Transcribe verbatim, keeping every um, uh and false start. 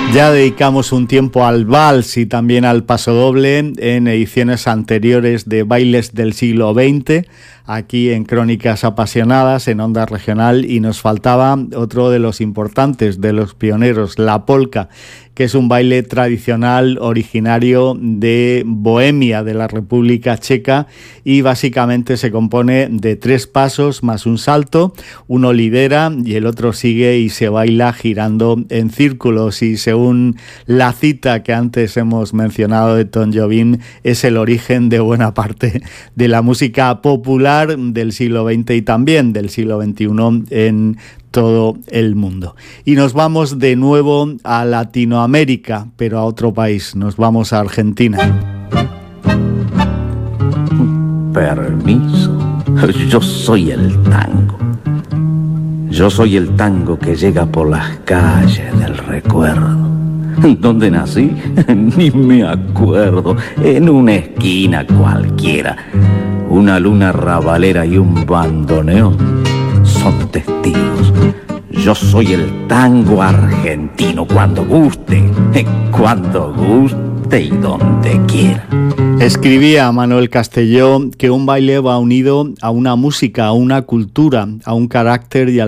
Ya dedicamos un tiempo al vals y también al pasodoble en ediciones anteriores de Bailes del siglo veinte, aquí en Crónicas Apasionadas, en Onda Regional, y nos faltaba otro de los importantes, de los pioneros, la polka, que es un baile tradicional originario de Bohemia, de la República Checa, y básicamente se compone de tres pasos más un salto. Uno lidera y el otro sigue y se baila girando en círculos, y según la cita que antes hemos mencionado de Tom Jobim, es el origen de buena parte de la música popular del siglo veinte y también del siglo veintiuno en todo el mundo. Y nos vamos de nuevo a Latinoamérica, pero a otro país. Nos vamos a Argentina. Permiso, yo soy el tango. Yo soy el tango que llega por las calles del recuerdo. ¿Dónde nací? Ni me acuerdo. En una esquina cualquiera. Una luna rabalera y un bandoneón son testigos. Yo soy el tango argentino, cuando guste, cuando guste y donde quiera. Escribía Manuel Castelló que un baile va unido a una música, a una cultura, a un carácter y a